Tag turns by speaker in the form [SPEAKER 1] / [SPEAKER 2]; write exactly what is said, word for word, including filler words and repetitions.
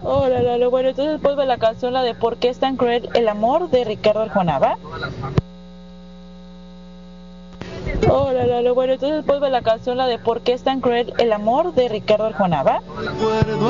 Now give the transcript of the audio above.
[SPEAKER 1] Hola, Lalo. Bueno, entonces pues la canción, la de ¿Por qué es tan cruel el amor? De Ricardo Arjona, ¿va? Hola, Lalo. Bueno, entonces pues la canción, la de ¿Por qué es tan cruel el amor? De Ricardo Arjona, ¿va?